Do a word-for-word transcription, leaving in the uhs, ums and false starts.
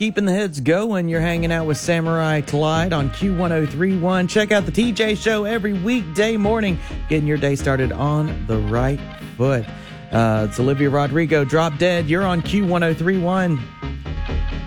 Keeping the hits going, you're hanging out with Samurai Clyde on Q one oh three point one. Check out the T J Show every weekday morning, getting your day started on the right foot. Uh, it's Olivia Rodrigo, Drop Dead. You're on Q one oh three point one.